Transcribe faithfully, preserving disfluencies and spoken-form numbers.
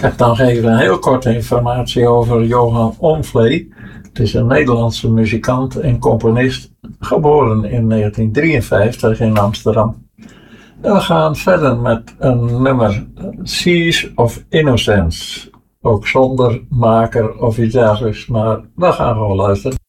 Dan geef ik een heel korte informatie over Johan Omvlee. Het is een Nederlandse muzikant en componist, geboren in negentien drieënvijftig in Amsterdam. En we gaan verder met een nummer, Seas of Innocence. Ook zonder maker of iets dergelijks, maar we gaan gewoon luisteren.